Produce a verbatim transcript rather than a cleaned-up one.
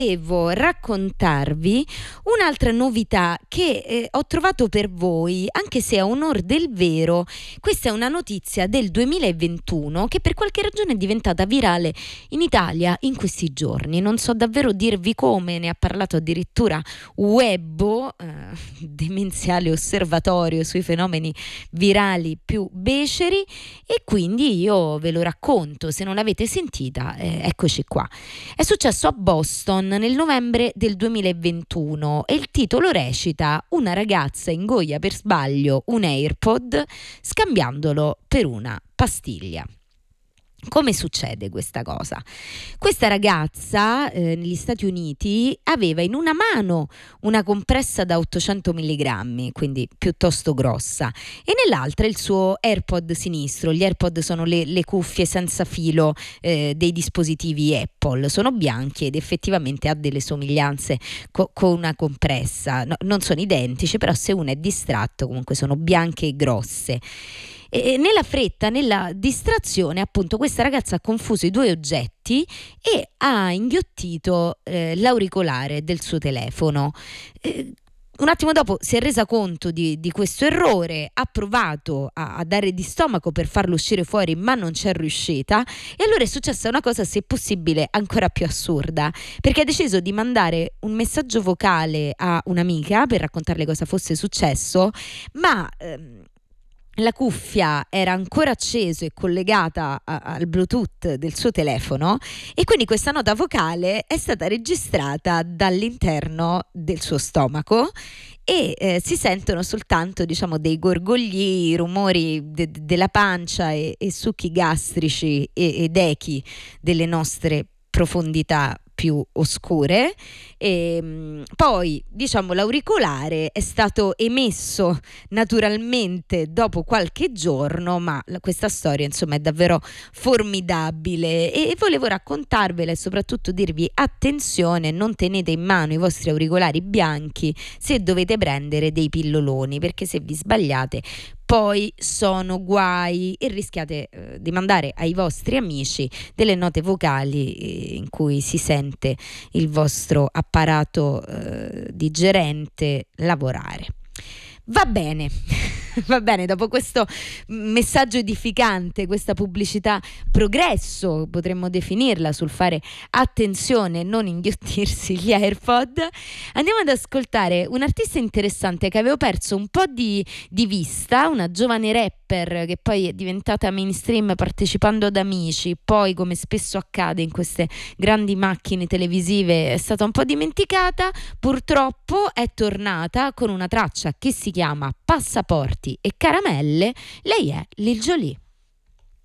Devo raccontarvi un'altra novità che eh, ho trovato per voi, anche se a onor del vero, questa è una notizia del duemilaventuno che per qualche ragione è diventata virale in Italia in questi giorni. Non so davvero dirvi come, ne ha parlato addirittura Webbo, eh, demenziale osservatorio sui fenomeni virali più beceri, e quindi io ve lo racconto. Se non l'avete sentita, eh, eccoci qua. È successo a Boston nel novembre del duemilaventuno e il titolo recita: una ragazza ingoia per sbaglio un AirPod scambiandolo per una pastiglia. Come succede questa cosa? Questa ragazza eh, negli Stati Uniti aveva in una mano una compressa da ottocento milligrammi, quindi piuttosto grossa, e nell'altra il suo AirPod sinistro. Gli AirPod sono le, le cuffie senza filo eh, dei dispositivi Apple, sono bianchi ed effettivamente ha delle somiglianze co- con una compressa. No, non sono identici, però se uno è distratto comunque sono bianche e grosse. E nella fretta, nella distrazione, appunto, questa ragazza ha confuso i due oggetti e ha inghiottito eh, l'auricolare del suo telefono. Eh, un attimo dopo si è resa conto di, di questo errore, ha provato a, a dare di stomaco per farlo uscire fuori, ma non c'è riuscita, e allora è successa una cosa, se possibile, ancora più assurda, perché ha deciso di mandare un messaggio vocale a un'amica per raccontarle cosa fosse successo, ma ehm, la cuffia era ancora accesa e collegata a, al Bluetooth del suo telefono, e quindi questa nota vocale è stata registrata dall'interno del suo stomaco e eh, si sentono soltanto, diciamo, dei gorgogli, rumori de- della pancia e, e succhi gastrici e- ed echi delle nostre profondità più oscure. E mh, poi, diciamo, l'auricolare è stato emesso naturalmente dopo qualche giorno, ma la, questa storia insomma è davvero formidabile e, e volevo raccontarvela e soprattutto dirvi: attenzione, non tenete in mano i vostri auricolari bianchi se dovete prendere dei pilloloni, perché se vi sbagliate poi sono guai e rischiate eh, di mandare ai vostri amici delle note vocali eh, in cui si sente il vostro apparato eh, digerente lavorare. Va bene, va bene, dopo questo messaggio edificante, questa pubblicità progresso, potremmo definirla, sul fare attenzione e non inghiottirsi gli AirPod, andiamo ad ascoltare un artista interessante che avevo perso un po' di, di vista, una giovane rapper che poi è diventata mainstream partecipando ad Amici, poi, come spesso accade in queste grandi macchine televisive, è stata un po' dimenticata. Purtroppo è tornata con una traccia che si chiama Passaporti e Caramelle. Lei è Lil Jolie.